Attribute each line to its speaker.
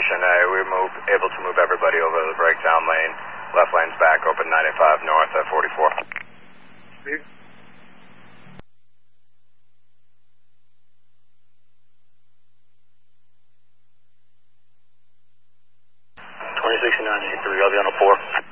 Speaker 1: station. We able to move everybody over to the breakdown lane. Left lane's back, open 95 north at 44.
Speaker 2: Steve?
Speaker 1: 2069, 83, I'll be on a 4.